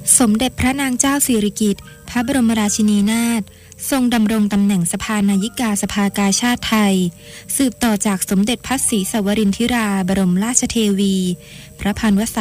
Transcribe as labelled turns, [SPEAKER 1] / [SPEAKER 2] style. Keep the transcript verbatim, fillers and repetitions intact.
[SPEAKER 1] สมเด็จพระนางเจ้าสิริกิติ์พระบรมราชินีนาถทรงดำรงตำแหน่งสภานายิกาสภากาชาดไทยสืบต่อจากสมเด็จพระศรีสวรินทิราบรมราชเทวีพระพันวษา